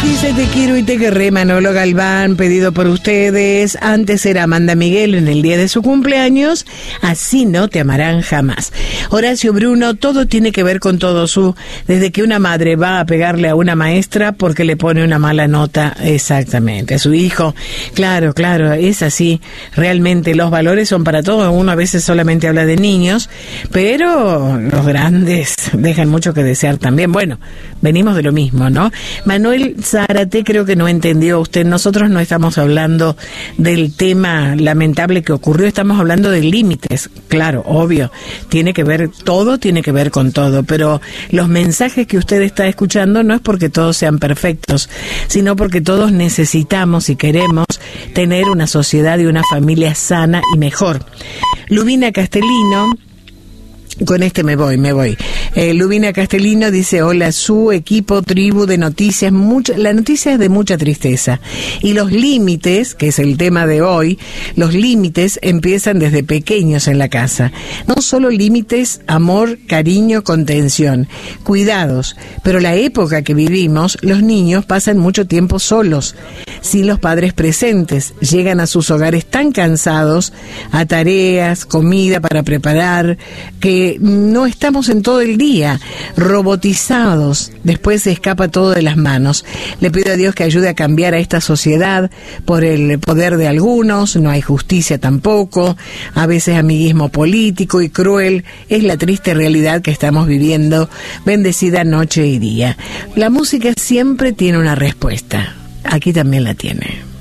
Dice Te quiero y te querré, Manolo Galván, pedido por ustedes. Antes era Amanda Miguel en el día de su cumpleaños. Así no te amarán jamás. Horacio Bruno, todo tiene que ver con todo desde que una madre va a pegarle a una maestra porque le pone una mala nota, exactamente, a su hijo. Claro, es así. Realmente los valores son para todos. Uno a veces solamente habla de niños, pero los grandes dejan mucho que desear también. Bueno, venimos de lo mismo, ¿no? Manuel Zárate, creo que no entendió usted. Nosotros no estamos hablando del tema lamentable que ocurrió, estamos hablando de límites. Claro, obvio, todo tiene que ver con todo, pero los mensajes que usted está escuchando no es porque todos sean perfectos, sino porque todos necesitamos y queremos tener una sociedad y una familia sana y mejor. Lubina Castellino, con este me voy. Lubina Castellino dice: hola, su equipo, tribu de noticias. La noticia es de mucha tristeza. Y los límites, que es el tema de hoy, los límites empiezan desde pequeños en la casa. No solo límites, amor, cariño, contención, cuidados. Pero la época que vivimos, los niños pasan mucho tiempo solos, sin los padres presentes. Llegan a sus hogares tan cansados, a tareas, comida para preparar, que no estamos en todo el día, robotizados. Después se escapa todo de las manos. Le pido a Dios que ayude a cambiar a esta sociedad por el poder de algunos. No hay justicia tampoco, a veces amiguismo político y cruel. Es la triste realidad que estamos viviendo, bendecida noche y día. La música siempre tiene una respuesta. Aquí también la tiene.